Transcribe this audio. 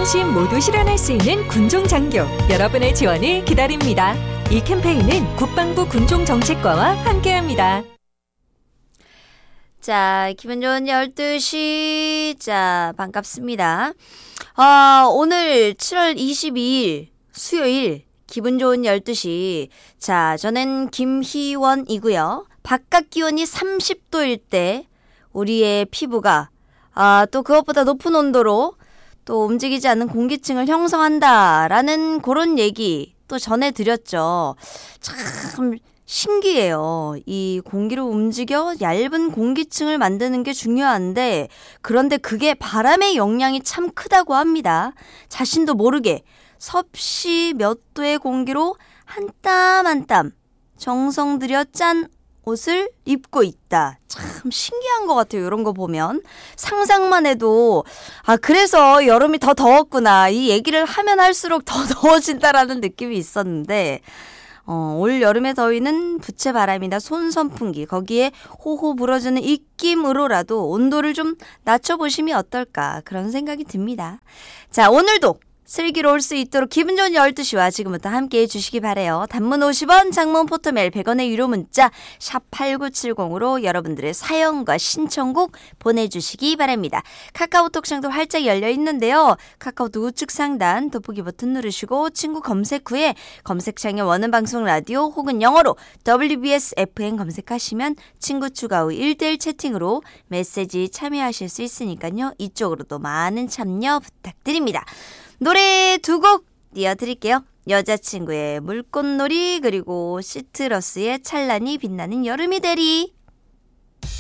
안심 모두 실현할 수 있는 군종장교, 여러분의 지원을 기다립니다. 이 캠페인은 국방부 군종정책과와 함께합니다. 자, 기분 좋은 12시. 자, 반갑습니다. 오늘 7월 22일 수요일 기분 좋은 12시. 자, 저는 김희원이고요. 바깥 기온이 30도일 때 우리의 피부가 또 그것보다 높은 온도로 또 움직이지 않는 공기층을 형성한다라는 그런 얘기 또 전해드렸죠. 참 신기해요. 이 공기를 움직여 얇은 공기층을 만드는 게 중요한데, 그런데 그게 바람의 영향이 참 크다고 합니다. 자신도 모르게 섭씨 몇 도의 공기로 한 땀 한 땀 정성 들여 짠 옷을 입고 있다. 참 신기한 것 같아요. 이런 거 보면 상상만 해도 그래서 여름이 더 더웠구나, 이 얘기를 하면 할수록 더 더워진다라는 느낌이 있었는데, 올 여름의 더위는 부채바람이나 손선풍기, 거기에 호호 불어주는 입김으로라도 온도를 좀 낮춰보시면 어떨까, 그런 생각이 듭니다. 자, 오늘도 슬기로울 수 있도록 기분 좋은 12시와 지금부터 함께해 주시기 바래요. 단문 50원, 장문 포토메일 100원의 유료 문자 샵8970으로 여러분들의 사연과 신청곡 보내주시기 바랍니다. 카카오톡 창도 활짝 열려 있는데요. 카카오톡 우측 상단 돋보기 버튼 누르시고 친구 검색 후에 검색창에 원하는 방송 라디오 혹은 영어로 WBS FM 검색하시면 친구 추가 후 1대1 채팅으로 메시지 참여하실 수 있으니까요. 이쪽으로도 많은 참여 부탁드립니다. 노래 두 곡 띄워드릴게요. 여자친구의 물꽃놀이, 그리고 시트러스의 찬란히 빛나는 여름이 되리.